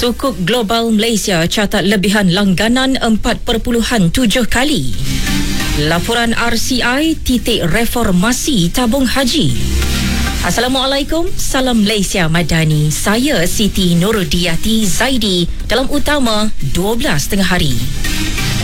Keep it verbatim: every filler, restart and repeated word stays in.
Sukuk global Malaysia catat lebihan langganan empat perpuluhan tujuh kali. Laporan R C I titik reformasi tabung haji. Assalamualaikum, salam Malaysia Madani. Saya Siti Nurudiyati Zaidi dalam utama dua belas tengah hari.